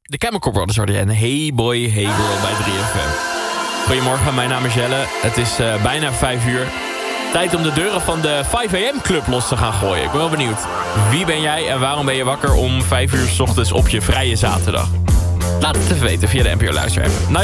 De Chemical Brothers hoorde je en Hey Boy, Hey Girl bij 3FM. Goedemorgen, mijn naam is Jelle. Het is bijna 5 uur. Tijd om de deuren van de 5am Club los te gaan gooien. Ik ben wel benieuwd. Wie ben jij en waarom ben je wakker om 5 uur 's ochtends op je vrije zaterdag? Laat het even weten via de NPO Luister app.